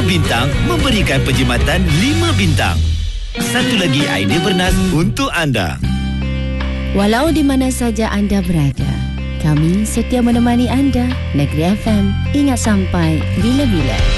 bintang memberikan perkhidmatan 5 bintang. Satu lagi idea bernas untuk anda. Walau di mana saja anda berada, kami setia menemani anda. Negeri FM, ingat sampai bila-bila.